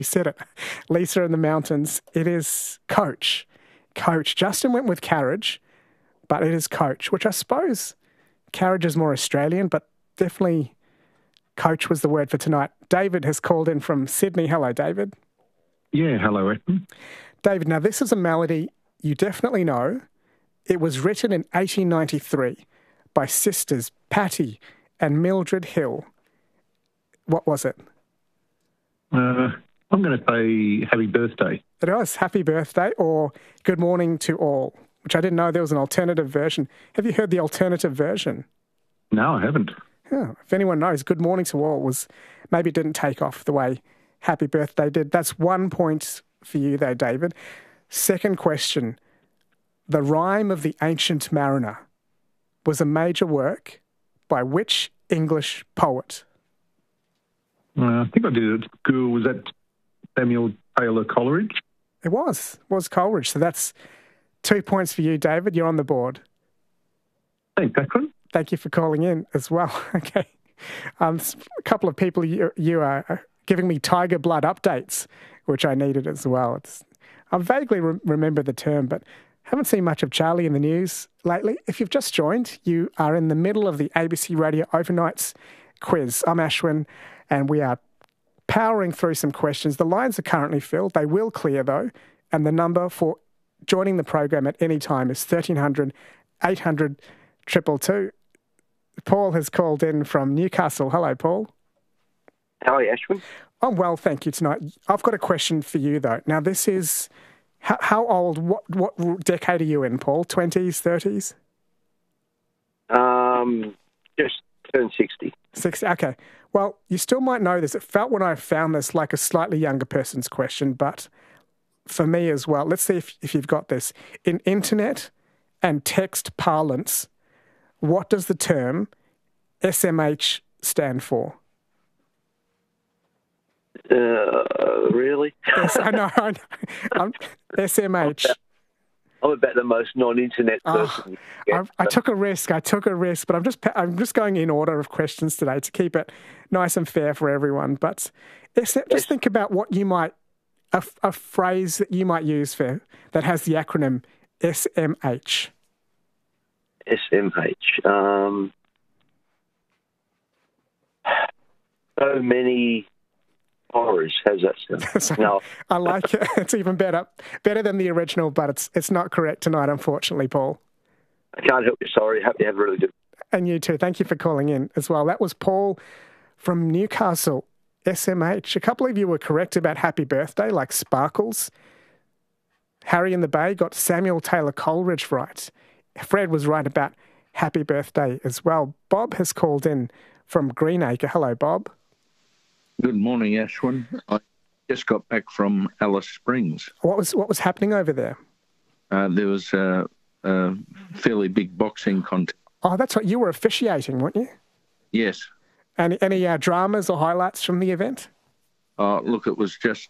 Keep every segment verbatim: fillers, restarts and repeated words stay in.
You said it. Lisa in the Mountains. It is Coach. Coach. Justin went with Carriage, but it is Coach, which I suppose Carriage is more Australian, but definitely Coach was the word for tonight. David has called in from Sydney. Hello, David. Yeah, hello, Ashwin. David, now this is a melody you definitely know. It was written in eighteen ninety-three by sisters Patty and Mildred Hill. What was it? Uh, I'm going to say Happy Birthday. It was Happy Birthday or Good Morning to All, which I didn't know there was an alternative version. Have you heard the alternative version? No, I haven't. Oh, if anyone knows, Good Morning to All was, maybe it didn't take off the way Happy Birthday did. That's one point for you though, David. Second question. The Rime of the Ancient Mariner was a major work by which English poet? Uh, I think I did it at school. Was that Samuel Taylor Coleridge? It was. It was Coleridge. So that's two points for you, David. You're on the board. Thanks, Ashwin. Thank you for calling in as well. Okay. Um, a couple of people, you, you are giving me tiger blood updates, which I needed as well. It's, I vaguely re- remember the term, but haven't seen much of Charlie in the news lately. If you've just joined, you are in the middle of the A B C Radio Overnights quiz. I'm Ashwin, and we are powering through some questions. The lines are currently filled. They will clear, though, and the number for joining the program at any time is thirteen hundred, eight hundred, two two two. Paul has called in from Newcastle. Hello, Paul. How are you, Ashwin? I'm well, thank you tonight. I've got a question for you, though. Now, this is... How, how old, what what decade are you in, Paul? twenties, thirties? Um, just turned sixty. sixty, okay. Well, you still might know this. It felt when I found this like a slightly younger person's question, but for me as well, let's see if, if you've got this. In internet and text parlance, what does the term S M H stand for? Uh, really? Yes, I know. I know. I'm, S M H. I'm about the most non-internet person. Oh, I, I took a risk. I took a risk, but I'm just I'm just going in order of questions today to keep it nice and fair for everyone. But just yes. think about what you might a, a phrase that you might use for that has the acronym S M H. S M H. Um, so many horrors. How's that sound? No. I like it. It's even better. Better than the original, but it's it's not correct tonight, unfortunately, Paul. I can't help you. Sorry. Hope you have a really good. And you too. Thank you for calling in as well. That was Paul from Newcastle. S M H. A couple of you were correct about Happy Birthday, like Sparkles. Harry in the Bay got Samuel Taylor Coleridge right. Fred was right about Happy Birthday as well. Bob has called in from Greenacre. Hello, Bob. Good morning, Ashwin. I just got back from Alice Springs. What was what was happening over there? Uh, there was a, a fairly big boxing contest. Oh, that's right. You were officiating, weren't you? Yes. Any, any uh, dramas or highlights from the event? Uh, look, it was just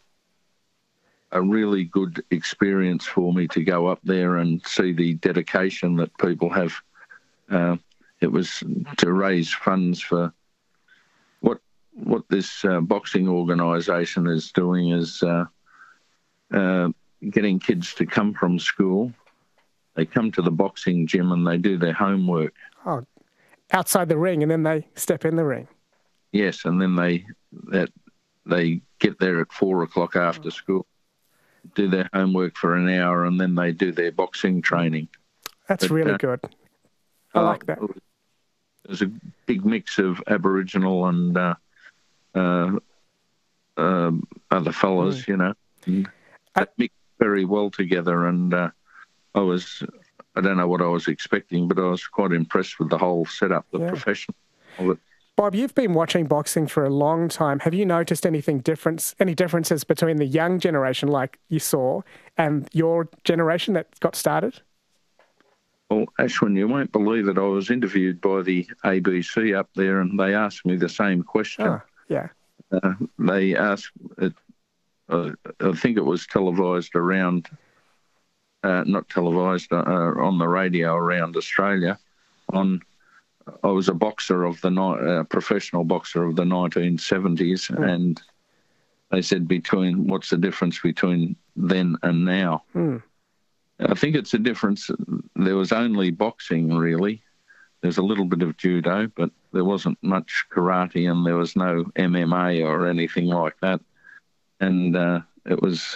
a really good experience for me to go up there and see the dedication that people have. Uh, it was to raise funds for what what this uh, boxing organisation is doing is uh, uh, getting kids to come from school. They come to the boxing gym and they do their homework. Oh, outside the ring, and then they step in the ring. Yes, and then they that they get there at four o'clock after school, do their homework for an hour, and then they do their boxing training. That's but, really uh, good. I uh, like that. There's a big mix of Aboriginal and uh, uh, uh, other fellas, mm. you know. And I, that mixed very well together, and uh, I was, I don't know what I was expecting, but I was quite impressed with the whole setup, the yeah. professional of it. Bob, you've been watching boxing for a long time. Have you noticed anything difference, any differences between the young generation, like you saw, and your generation that got started? Well, Ashwin, you won't believe it. I was interviewed by the A B C up there, and they asked me the same question. Oh, yeah. Uh, they asked, it, uh, I think it was televised around, uh, not televised, uh, on the radio around Australia. On, I was a boxer of the uh, professional boxer of the nineteen seventies, mm. and they said between what's the difference between then and now. Mm. I think it's a difference. There was only boxing, really. There's a little bit of judo, but there wasn't much karate, and there was no M M A or anything like that. And uh, it was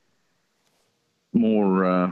more uh,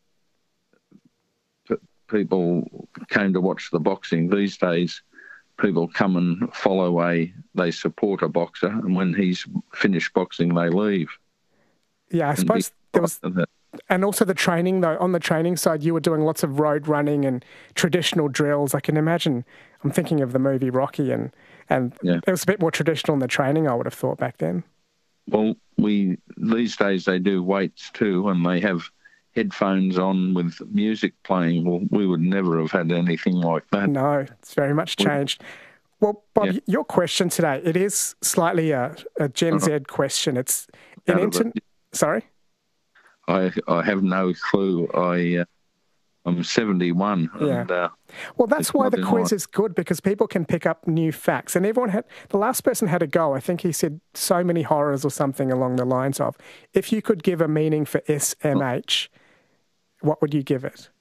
p- people came to watch the boxing. These days, people come and follow a, they support a boxer, and when he's finished boxing, they leave. Yeah, I suppose there was... And also the training, though, on the training side, you were doing lots of road running and traditional drills. I can imagine, I'm thinking of the movie Rocky, and, and yeah. it was a bit more traditional in the training, I would have thought, back then. Well, we these days they do weights too, and they have headphones on with music playing. Well, we would never have had anything like that. No, it's very much changed. Well, Bob, yeah. your question today, it is slightly a, a Gen Z question. It's an internet... Sorry? I I have no clue. I uh, I'm seventy-one. Yeah. And, uh, well, that's why the quiz is good, because people can pick up new facts. And everyone had the last person had a go. I think he said so many horrors or something along the lines of, if you could give a meaning for S M H, what would you give it?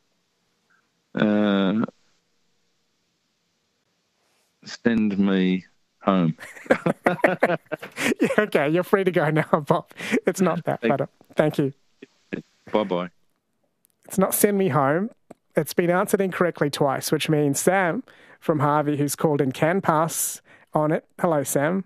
Uh, send me home. Yeah, okay, you're free to go now, Bob. It's not that, but uh, thank you. Bye-bye. It's not send me home. It's been answered incorrectly twice, which means Sam from Harvey, who's called in, can pass on it. Hello, Sam.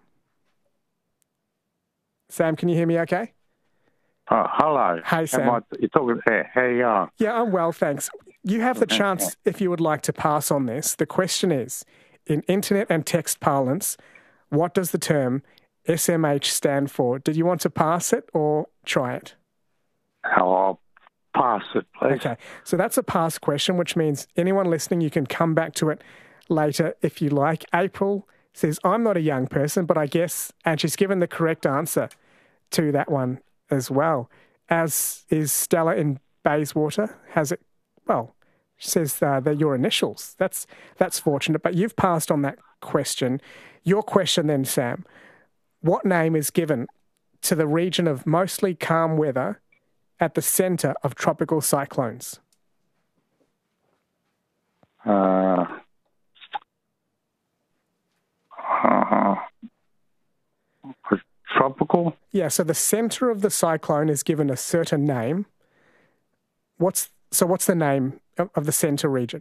Sam, can you hear me okay? Uh, hello. Hey, Sam. I, you're talking, how, how are you going? Yeah, I'm well, thanks. You have the chance, if you would like to pass on this. The question is, in internet and text parlance, what does the term S M H stand for? Did you want to pass it or try it? I'll pass it, please. Okay, so that's a pass question, which means anyone listening, you can come back to it later if you like. April says, I'm not a young person, but I guess, and she's given the correct answer to that one as well, as is Stella in Bayswater, has it, well, she says uh, they're your initials. That's that's fortunate, but you've passed on that question. Your question then, Sam, what name is given to the region of mostly calm weather at the centre of tropical cyclones? Uh, uh, tropical? Yeah, so the centre of the cyclone is given a certain name. What's so what's the name of, of the centre region?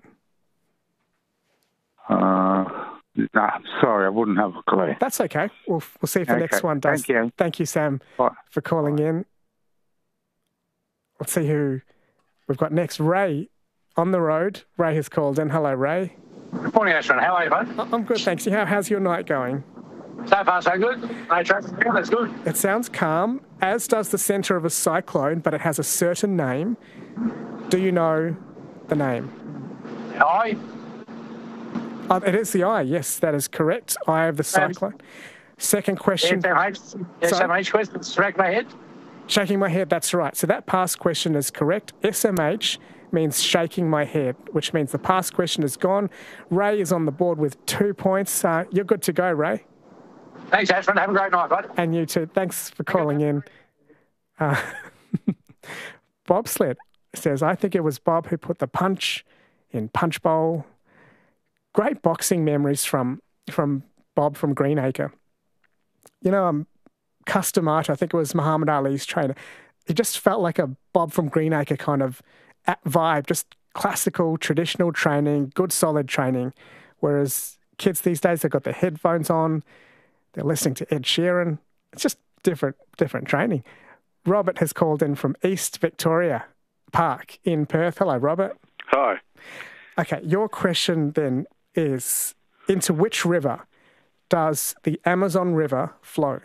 Uh, nah, sorry, I wouldn't have a clue. That's okay. We'll, we'll see if the Okay, next one does. thank you. Thank you, Sam, Bye. for calling in. Let's see who we've got next. Ray on the road. Ray has called in. Hello, Ray. Good morning, Ashton. How are you, bud? I'm good, thanks. How, how's your night going? So far, so good. No traffic. That's good. It sounds calm, as does the centre of a cyclone, but it has a certain name. Do you know the name? Eye? Uh, it is the eye. Yes, that is correct. Eye of the cyclone. Second question. S M H, S M H question. Smack my head. Shaking my head, that's right. So that past question is correct. S M H means shaking my head, which means the past question is gone. Ray is on the board with two points. Uh, you're good to go, Ray. Thanks, Ashton. Have a great night, bud. And you too. Thanks for calling in. Uh, Bobsled says, I think it was Bob who put the punch in Punch Bowl. Great boxing memories from from Bob from Greenacre. You know, um, Custom Art, I think it was Muhammad Ali's trainer. It just felt like a Bob from Greenacre kind of vibe, just classical, traditional training, good, solid training. Whereas kids these days, they've got their headphones on, they're listening to Ed Sheeran. It's just different, different training. Robert has called in from East Victoria Park in Perth. Hello, Robert. Hi. Okay, your question then is, into which river does the Amazon River flow?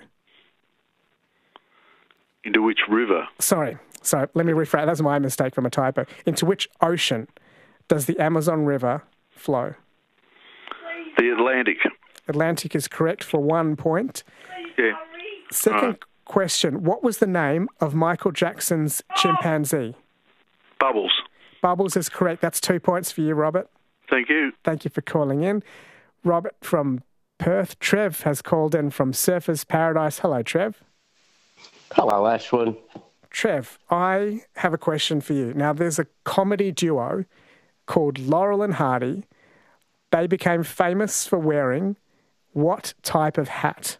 Into which river? Sorry, sorry, let me rephrase. That's my mistake from a typo. Into which ocean does the Amazon River flow? The Atlantic. Atlantic is correct for one point. Yeah. Second Right. question, what was the name of Michael Jackson's chimpanzee? Bubbles. Bubbles is correct. That's two points for you, Robert. Thank you. Thank you for calling in. Robert from Perth. Trev has called in from Surfers Paradise. Hello, Trev. Hello, Ashwin. Trev, I have a question for you. Now, there's a comedy duo called Laurel and Hardy. They became famous for wearing what type of hat?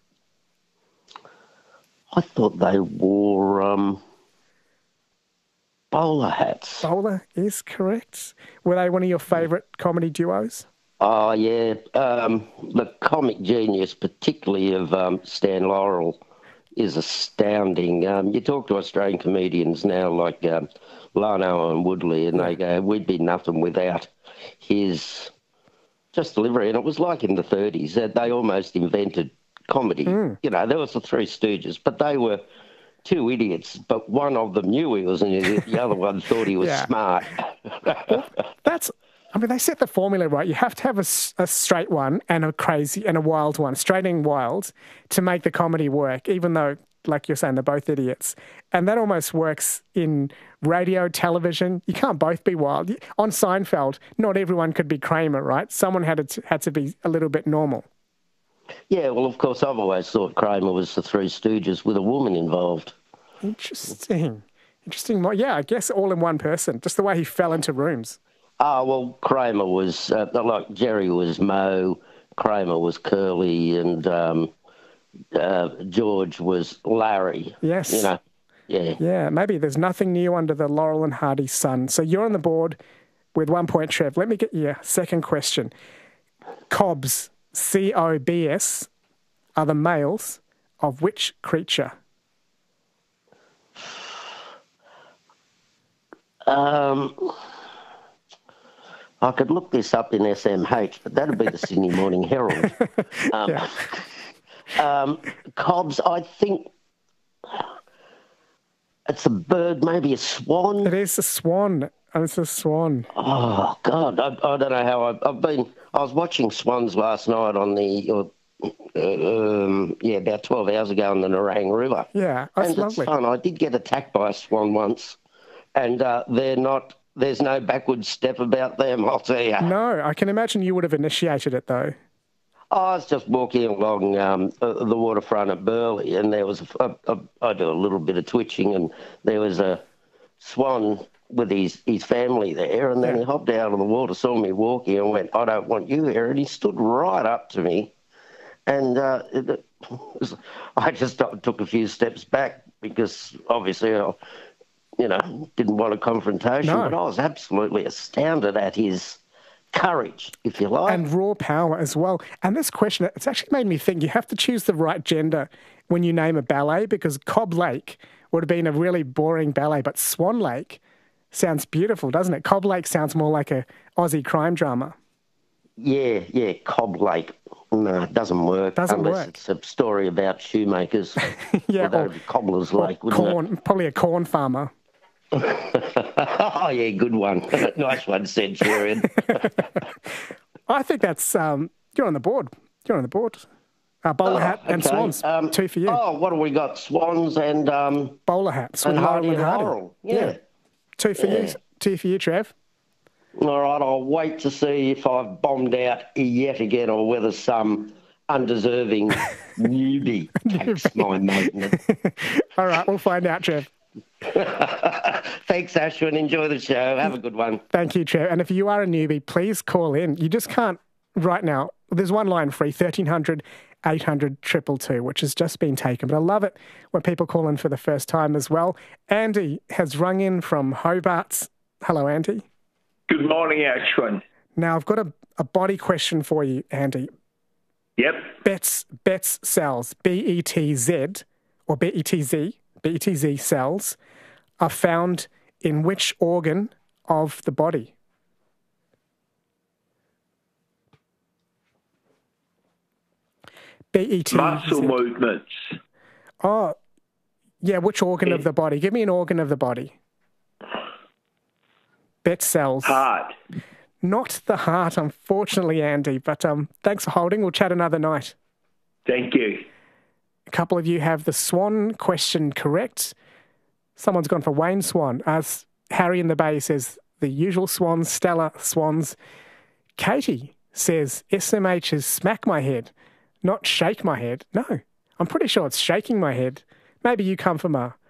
I thought they wore um, bowler hats. Bowler is correct. Were they one of your favourite comedy duos? Oh, yeah. Um, the comic genius, particularly of um, Stan Laurel, is astounding. Um, you talk to Australian comedians now like um, Lano and Woodley, and they go, we'd be nothing without his just delivery. And it was like in the thirties that they almost invented comedy. Mm. You know, there was the Three Stooges, but they were two idiots, but one of them knew he was an idiot, the other one thought he was yeah. smart. Well, that's... I mean, they set the formula right. You have to have a, a straight one and a crazy and a wild one, straight and wild, to make the comedy work, even though, like you're saying, they're both idiots. And that almost works in radio, television. You can't both be wild. On Seinfeld, not everyone could be Kramer, right? Someone had to, had to be a little bit normal. Yeah, well, of course, I've always thought Kramer was the Three Stooges with a woman involved. Interesting. Interesting. Yeah, I guess all in one person, just the way he fell into rooms. Ah, well, Kramer was, uh, like Jerry was Moe, Kramer was Curly, and um, uh, George was Larry. Yes. You know, yeah. Yeah, maybe there's nothing new under the Laurel and Hardy sun. So you're on the board with one point, Trev. Let me get your second question. Cobs, C O B S, are the males of which creature? Um... I could look this up in S M H, but that'd be the Sydney Morning Herald. Um, yeah. um, Cobs, I think it's a bird, maybe a swan. It is a swan. It's a swan. Oh, God, I, I don't know how I've, I've been... I was watching swans last night on the... Or, uh, um, yeah, about twelve hours ago on the Nerang River. Yeah, that's and lovely. It's fun. I did get attacked by a swan once, and uh, they're not... There's no backward step about them, I'll tell you. No, I can imagine you would have initiated it, though. I was just walking along um, the waterfront at Burleigh, and there was a, a, a, I do a little bit of twitching, and there was a swan with his, his family there, and then he hopped out of the water, saw me walking, and went, I don't want you here, and he stood right up to me, and uh, it, was, I just took a few steps back, because obviously I... you know, didn't want a confrontation, no. but I was absolutely astounded at his courage, if you like. And raw power as well. And this question, it's actually made me think you have to choose the right gender when you name a ballet, because Cobb Lake would have been a really boring ballet, but Swan Lake sounds beautiful, doesn't it? Cobb Lake sounds more like a Aussie crime drama. Yeah, yeah, Cobb Lake. No, it doesn't work. Doesn't unless work. It's a story about shoemakers. yeah, or, or Cobbler's or Lake, wouldn't corn, it? Probably a corn farmer. Oh, yeah, good one. Nice one, Centurion. I think that's, um, you're on the board. You're on the board. Uh, bowler oh, hat and okay. swans. Um, Two for you. Oh, what have we got? Swans and... Um, bowler hats. And Hardy and Hardy. Laurel. Yeah. yeah. Two for yeah. you. Two for you, Trev. All right, I'll wait to see if I've bombed out yet again or whether some undeserving newbie takes my maintenance. All right, we'll find out, Trev. Thanks, Ashwin. Enjoy the show. Have a good one. Thank you, Trev. And if you are a newbie, please call in. You just can't right now. There's one line free, thirteen hundred, eight hundred, two two two, which has just been taken. But I love it when people call in for the first time as well. Andy has rung in from Hobart. Hello, Andy. Good morning, Ashwin. Now, I've got a, a body question for you, Andy. Yep. Betz, Betz cells, B E T Z, or B E T Z, B E T Z cells, are found in which organ of the body? B E T Z. Muscle movements. Oh, yeah, which organ yeah. of the body? Give me an organ of the body. Betz cells. Heart. Not the heart, unfortunately, Andy, but um, thanks for holding. We'll chat another night. Thank you. A couple of you have the Swan question correct. Someone's gone for Wayne Swan. As Harry in the Bay says, the usual swans, Stella swans. Katie says, S M H is smack my head, not shake my head. No, I'm pretty sure it's shaking my head. maybe you come from a,